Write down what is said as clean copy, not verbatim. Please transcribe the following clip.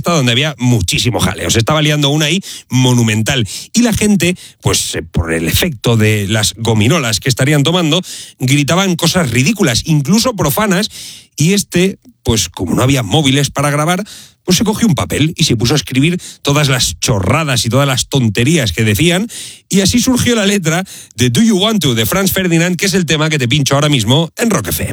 fiesta donde había muchísimo jaleo. Se estaba liando una ahí monumental. Y la gente, pues por el efecto de las gominolas que estarían tomando, gritaban cosas ridículas, incluso profanas. Y pues como no había móviles para grabar, pues se cogió un papel y se puso a escribir todas las chorradas y todas las tonterías que decían, y así surgió la letra de Do You Want To, de Franz Ferdinand, que es el tema que te pincho ahora mismo en Rock FM.